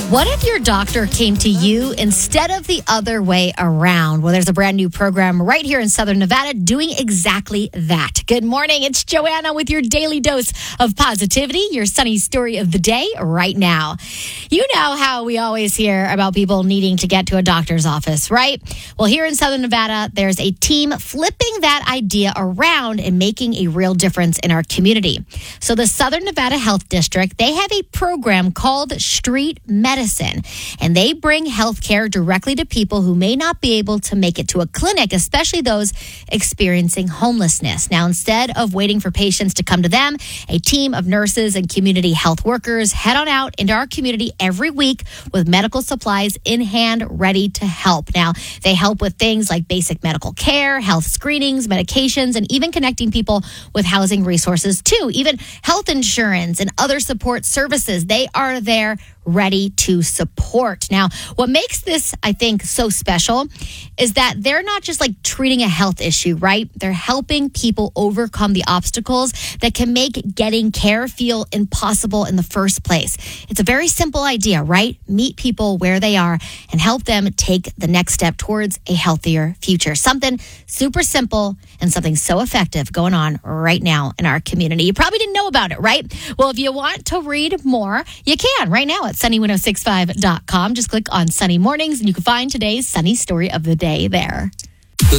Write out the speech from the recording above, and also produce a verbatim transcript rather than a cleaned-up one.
What if your doctor came to you instead of the other way around? Well, there's a brand new program right here in Southern Nevada doing exactly that. Good morning. It's Joanna with your daily dose of positivity, your sunny story of the day right now. You know how we always hear about people needing to get to a doctor's office, right? Well, here in Southern Nevada, there's a team flipping that idea around and making a real difference in our community. So the Southern Nevada Health District, they have a program called Street Medicine. Medicine, and they bring healthcare directly to people who may not be able to make it to a clinic, especially those experiencing homelessness. Now, instead of waiting for patients to come to them, a team of nurses and community health workers head on out into our community every week with medical supplies in hand, ready to help. Now, they help with things like basic medical care, health screenings, medications, and even connecting people with housing resources too. Even health insurance and other support services, they are there ready to support. Now, what makes this, I think, so special is that they're not just like treating a health issue, right? They're helping people overcome the obstacles that can make getting care feel impossible in the first place. It's a very simple idea, right? Meet people where they are and help them take the next step towards a healthier future. Something super simple and something so effective going on right now in our community. You probably didn't know about it, right? Well, if you want to read more, you can right now at sunny ten sixty-five dot com. Just click on Sunny Mornings and you can find today's sunny story of the day there.